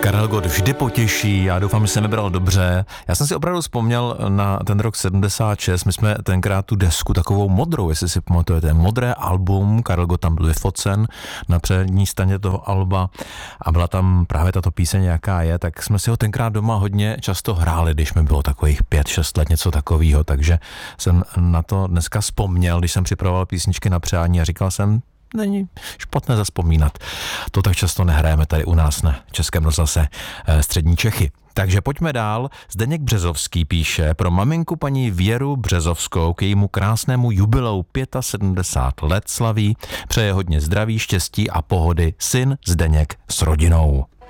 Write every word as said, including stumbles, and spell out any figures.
Karel Gott vždy potěší, já doufám, že jsem vybral dobře. Já jsem si opravdu vzpomněl na ten rok sedmdesát šest, my jsme tenkrát tu desku takovou modrou, jestli si pamatujete, modré album, Karel Gott tam byl vyfocen na přední straně toho alba a byla tam právě tato píseň, jaká je, tak jsme si ho tenkrát doma hodně často hráli, když mi bylo takových pět, šest let, něco takového, takže jsem na to dneska vzpomněl, když jsem připravoval písničky na přání a říkal jsem, není špatné zazpomínat. To tak často nehrajeme tady u nás na Českém rozhlase Střední Čechy. Takže pojďme dál. Zdeněk Březovský píše pro maminku paní Věru Březovskou k jejímu krásnému jubileu sedmdesát pět let slaví. Přeje hodně zdraví, štěstí a pohody syn Zdeněk s rodinou.